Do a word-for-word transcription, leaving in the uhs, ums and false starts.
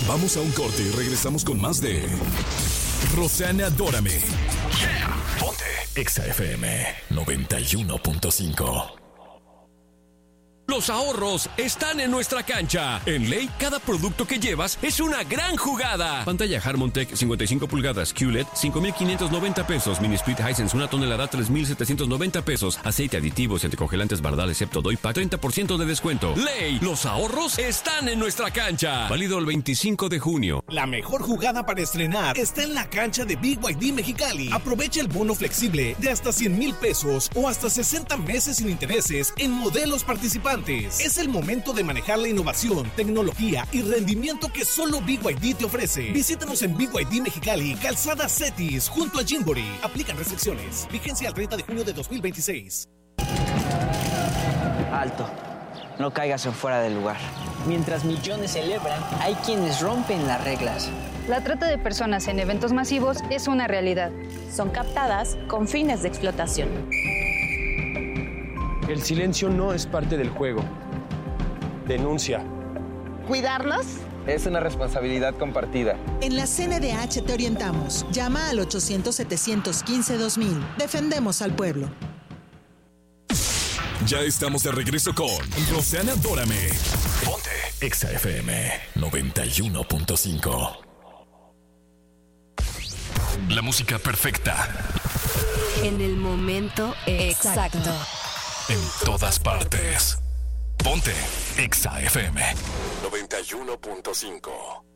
Vamos a un corte y regresamos con más de Rosanna Adórame. Yeah. Ponte Exa F M noventa y uno punto cinco. Los ahorros están en nuestra cancha. En Ley, cada producto que llevas es una gran jugada. Pantalla Harmontech cincuenta y cinco pulgadas Q L E D cinco mil quinientos noventa pesos. Mini Split Hisense una tonelada tres mil setecientos noventa pesos. Aceite, aditivos y anticongelantes Bardal excepto Doypack treinta por ciento de descuento. Ley, los ahorros están en nuestra cancha. Válido el veinticinco de junio. La mejor jugada para estrenar está en la cancha de B Y D Mexicali. Aprovecha el bono flexible de hasta cien mil pesos o hasta sesenta meses sin intereses en modelos participantes. Es el momento de manejar la innovación, tecnología y rendimiento que solo B Y D te ofrece. Visítanos en B Y D Mexicali, Calzada Cetis, junto a Gymboree. Aplican restricciones. Vigencia al treinta de junio de dos mil veintiséis. Alto. No caigas en fuera del lugar. Mientras millones celebran, hay quienes rompen las reglas. La trata de personas en eventos masivos es una realidad. Son captadas con fines de explotación. El silencio no es parte del juego. Denuncia. ¿Cuidarnos? Es una responsabilidad compartida. En la C N D H te orientamos. Llama al ochocientos, setecientos quince, dos mil. Defendemos al pueblo. Ya estamos de regreso con Rosanna Adórame. Ponte Exa F M noventa y uno punto cinco. La música perfecta. En el momento exacto. exacto. En todas partes. Ponte Exa F M noventa y uno punto cinco.